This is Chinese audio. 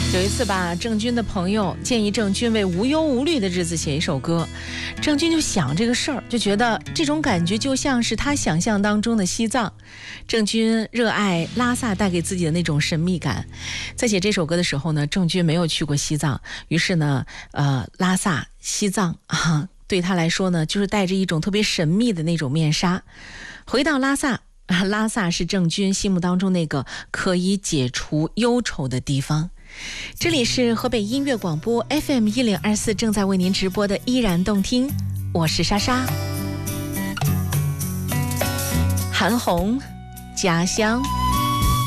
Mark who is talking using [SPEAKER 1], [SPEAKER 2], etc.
[SPEAKER 1] 有一次吧，郑钧的朋友建议郑钧为无忧无虑的日子写一首歌，郑钧就想这个事儿，就觉得这种感觉就像是他想象当中的西藏。郑钧热爱拉萨带给自己的那种神秘感，在写这首歌的时候呢，郑钧没有去过西藏，于是呢，拉萨、西藏啊，对他来说呢，就是带着一种特别神秘的那种面纱。回到拉萨，拉萨是郑钧心目当中那个可以解除忧愁的地方。这里是河北音乐广播 FM1024 正在为您直播的依然动听，我是莎莎。韩红，家乡。